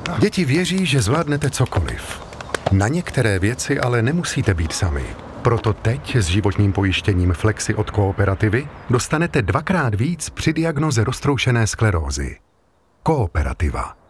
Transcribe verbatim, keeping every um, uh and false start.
Děti věří, že zvládnete cokoliv. Na některé věci ale nemusíte být sami. Proto teď s životním pojištěním Flexi od Kooperativy dostanete dvakrát víc při diagnoze roztroušené sklerózy. Kooperativa.